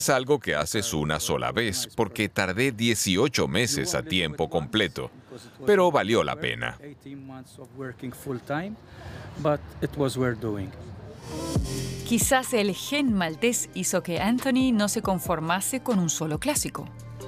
Es algo que haces una sola vez, porque tardé 18 meses a tiempo completo, pero valió la pena. Quizás el gen maltés hizo que Anthony no se conformase con un solo clásico.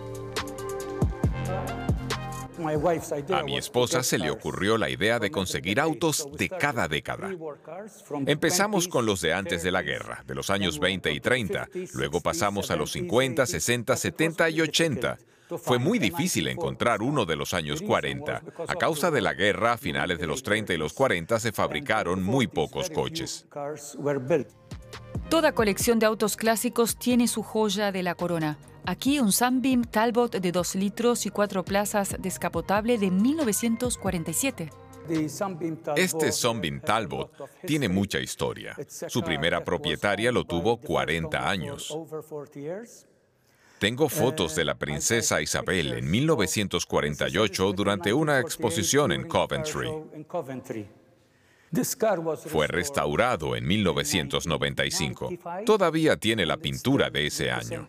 A mi esposa se le ocurrió la idea de conseguir autos de cada década. Empezamos con los de antes de la guerra, de los años 20 y 30. Luego pasamos a los 50, 60, 70 y 80. Fue muy difícil encontrar uno de los años 40. A causa de la guerra, a finales de los 30 y los 40 se fabricaron muy pocos coches. Toda colección de autos clásicos tiene su joya de la corona. Aquí un Sunbeam Talbot de 2 litros y 4 plazas descapotable de 1947. Este Sunbeam Talbot tiene mucha historia. Su primera propietaria lo tuvo 40 años. Tengo fotos de la princesa Isabel en 1948 durante una exposición en Coventry. Fue restaurado en 1995. Todavía tiene la pintura de ese año.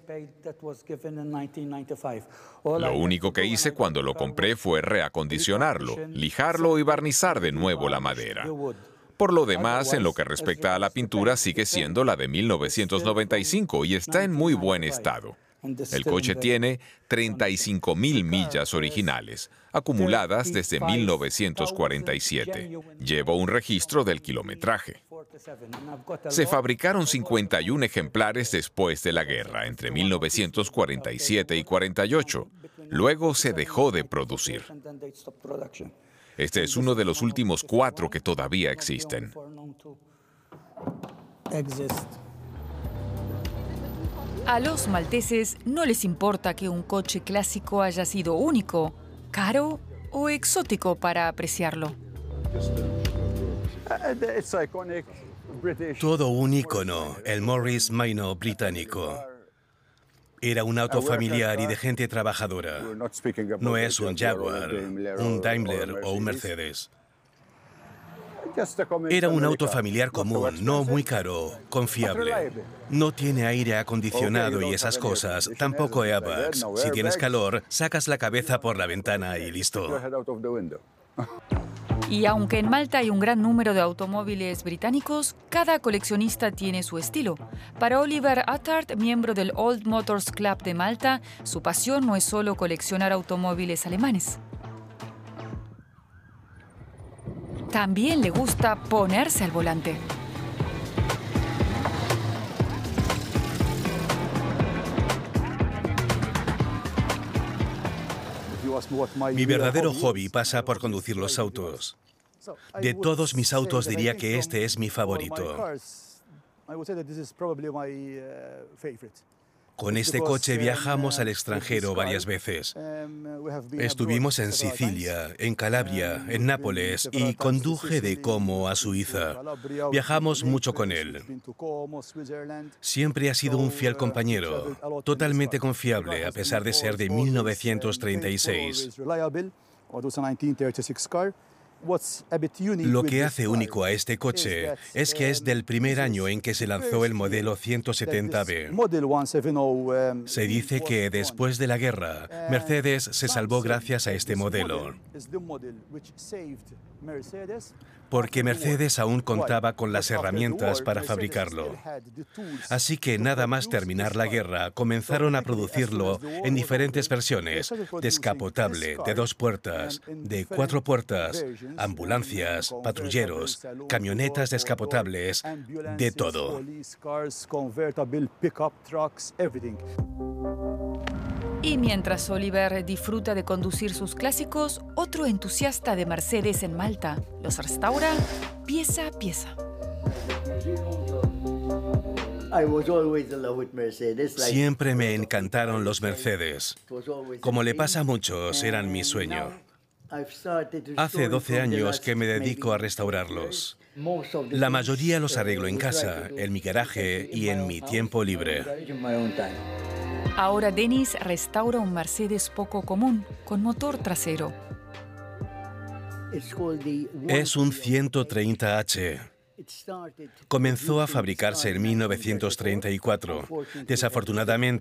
Lo único que hice cuando lo compré fue reacondicionarlo, lijarlo y barnizar de nuevo la madera. Por lo demás, en lo que respecta a la pintura, sigue siendo la de 1995 y está en muy buen estado. El coche tiene 35.000 millas originales, acumuladas desde 1947. Llevo un registro del kilometraje. Se fabricaron 51 ejemplares después de la guerra, entre 1947 y 48. Luego se dejó de producir. Este es uno de los últimos 4 que todavía existen. A los malteses no les importa que un coche clásico haya sido único, caro o exótico para apreciarlo. Todo un ícono, el Morris Minor británico. Era un auto familiar y de gente trabajadora. No es un Jaguar, un Daimler o un Mercedes. Era un auto familiar común, no muy caro, confiable. No tiene aire acondicionado y esas cosas, tampoco airbags. Si tienes calor, sacas la cabeza por la ventana y listo. Y aunque en Malta hay un gran número de automóviles británicos, cada coleccionista tiene su estilo. Para Oliver Attard, miembro del Old Motors Club de Malta, su pasión no es solo coleccionar automóviles alemanes. También le gusta ponerse al volante. Mi verdadero hobby pasa por conducir los autos. De todos mis autos diría que este es mi favorito. Con este coche viajamos al extranjero varias veces. Estuvimos en Sicilia, en Calabria, en Nápoles y conduje de Como a Suiza. Viajamos mucho con él. Siempre ha sido un fiel compañero, totalmente confiable a pesar de ser de 1936. Lo que hace único a este coche es que es del primer año en que se lanzó el modelo 170B. Se dice que después de la guerra, Mercedes se salvó gracias a este modelo. Porque Mercedes aún contaba con las herramientas para fabricarlo. Así que nada más terminar la guerra, comenzaron a producirlo en diferentes versiones: descapotable, de 2 puertas, de 4 puertas, ambulancias, patrulleros, camionetas descapotables, de todo. Y mientras Oliver disfruta de conducir sus clásicos, otro entusiasta de Mercedes en Malta los restaura pieza a pieza. Siempre me encantaron los Mercedes. Como le pasa a muchos, eran mi sueño. Hace 12 años que me dedico a restaurarlos. La mayoría los arreglo en casa, en mi garaje y en mi tiempo libre. Ahora Dennis restaura un Mercedes poco común, con motor trasero. Es un 130H. Comenzó a fabricarse en 1934. Desafortunadamente,